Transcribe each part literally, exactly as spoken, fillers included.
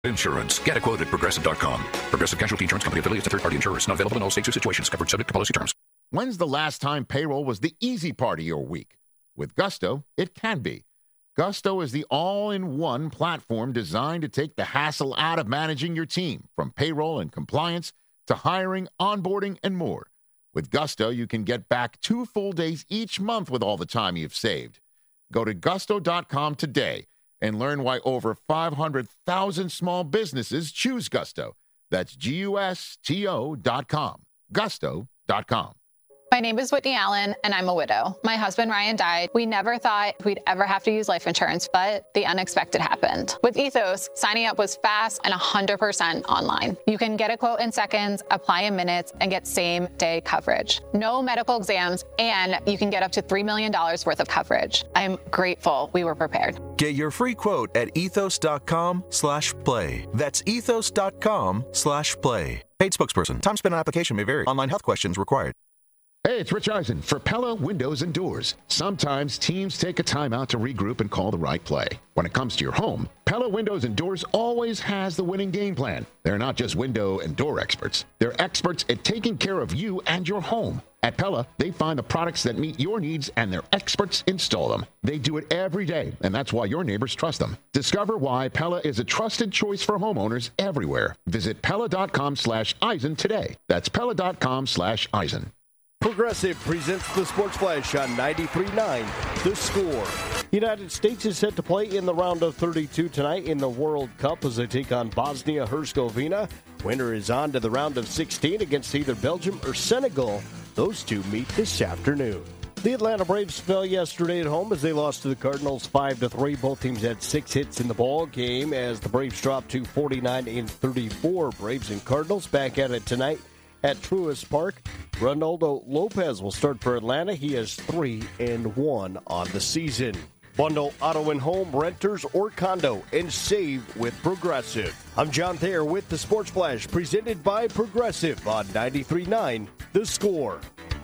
Insurance. Get a quote at Progressive dot com. Progressive Casualty Insurance Company affiliates and third-party insurers. Not available in all states or situations. Covered subject to policy terms. When's the last time payroll was the easy part of your week? With Gusto, it can be. Gusto is the all-in-one platform designed to take the hassle out of managing your team, from payroll and compliance to hiring, onboarding, and more. With Gusto, you can get back two full days each month with all the time you've saved. Go to gusto dot com today and learn why over five hundred thousand small businesses choose Gusto. That's G U S T O dot com. gusto dot com. My name is Whitney Allen, and I'm a widow. My husband, Ryan, died. We never thought we'd ever have to use life insurance, but the unexpected happened. With Ethos, signing up was fast and one hundred percent online. You can get a quote in seconds, apply in minutes, and get same-day coverage. No medical exams, and you can get up to three million dollars worth of coverage. I'm grateful we were prepared. Get your free quote at ethos dot com slash play. That's ethos dot com slash play. Paid spokesperson. Time spent on application may vary. Online health questions required. Hey, it's Rich Eisen for Pella Windows and Doors. Sometimes teams take a timeout to regroup and call the right play. When it comes to your home, Pella Windows and Doors always has the winning game plan. They're not just window and door experts. They're experts at taking care of you and your home. At Pella, they find the products that meet your needs, and their experts install them. They do it every day, and that's why your neighbors trust them. Discover why Pella is a trusted choice for homeowners everywhere. Visit Pella dot com slash Eisen today. That's Pella dot com slash Eisen. Progressive presents the Sports Flash on ninety-three point nine The Score. United States is set to play in the round of thirty-two tonight in the World Cup as they take on Bosnia-Herzegovina. Winner is on to the round of sixteen against either Belgium or Senegal. Those two meet this afternoon. The Atlanta Braves fell yesterday at home as they lost to the Cardinals five to three. Both teams had six hits in the ball game as the Braves dropped to forty-nine and thirty-four. Braves and Cardinals back at it tonight at Truist Park. Ronaldo Lopez will start for Atlanta. He has three and one on the season. Bundle auto and home, renters, or condo, and save with Progressive. I'm John Thayer with the Sports Flash, presented by Progressive on ninety-three point nine The Score.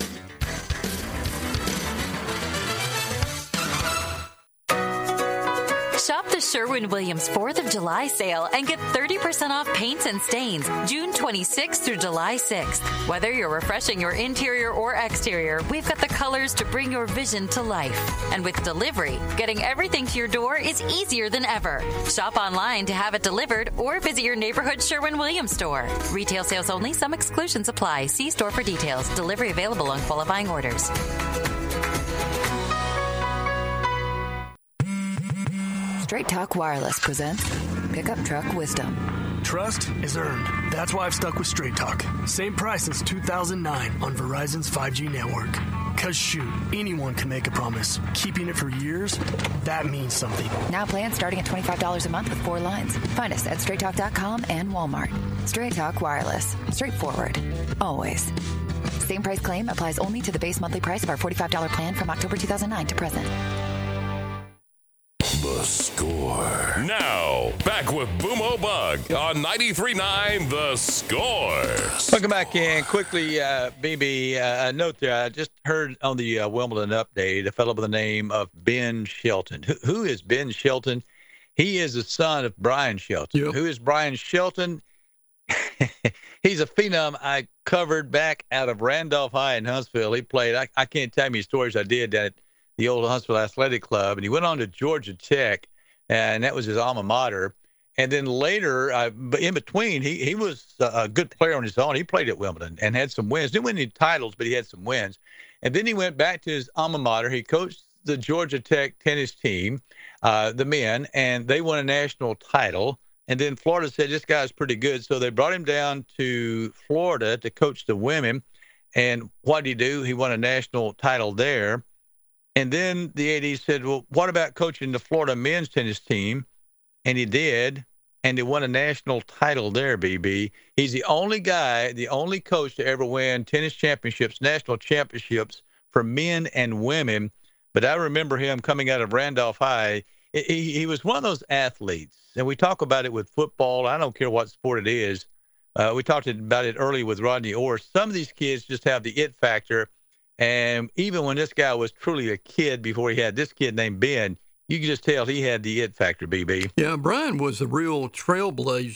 Shop the Sherwin-Williams fourth of July sale and get thirty percent off paints and stains June twenty-sixth through July sixth. Whether you're refreshing your interior or exterior, we've got the colors to bring your vision to life. And with delivery, getting everything to your door is easier than ever. Shop online to have it delivered or visit your neighborhood Sherwin-Williams store. Retail sales only. Some exclusions apply. See store for details. Delivery available on qualifying orders. Straight Talk Wireless presents Pickup Truck Wisdom. Trust is earned. That's why I've stuck with Straight Talk. Same price since two thousand nine on Verizon's five G network. Cause shoot, anyone can make a promise. Keeping it for years, that means something. Now plans starting at twenty-five dollars a month with four lines. Find us at straight talk dot com and Walmart. Straight Talk Wireless. Straightforward. Always. Same price claim applies only to the base monthly price of our forty-five dollars plan from October two thousand nine to present. The Score. Now, back with Boomo Bug on ninety-three point nine The Score. Welcome back in. Quickly, uh, B B, uh, a note there. I just heard on the uh, Wimbledon update a fellow by the name of Ben Shelton. Who, who is Ben Shelton? He is the son of Brian Shelton. Yep. Who is Brian Shelton? He's a phenom I covered back out of Randolph High in Huntsville. He played, I, I can't tell you how many stories I did at the old Huntsville Athletic Club, and he went on to Georgia Tech, and that was his alma mater. And then later, uh, in between, he he was a good player on his own. He played at Wimbledon and had some wins. Didn't win any titles, but he had some wins. And then he went back to his alma mater. He coached the Georgia Tech tennis team, uh, the men, and they won a national title. And then Florida said, this guy's pretty good. So they brought him down to Florida to coach the women. And what did he do? He won a national title there. And then the A D said, well, what about coaching the Florida men's tennis team? And he did, and he won a national title there, B B. He's the only guy, the only coach to ever win tennis championships, national championships for men and women. But I remember him coming out of Randolph High. He, he was one of those athletes, and we talk about it with football. I don't care what sport it is. Uh, we talked about it earlier with Rodney Orr. Some of these kids just have the it factor. And even when this guy was truly a kid before he had this kid named Ben, you could just tell he had the it factor, B B. Yeah, Brian was a real trailblazer